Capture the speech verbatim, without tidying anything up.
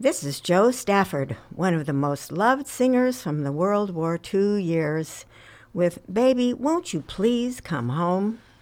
This is Jo Stafford, one of the most loved singers from the World War Two years, with Baby, Won't You Please Come Home?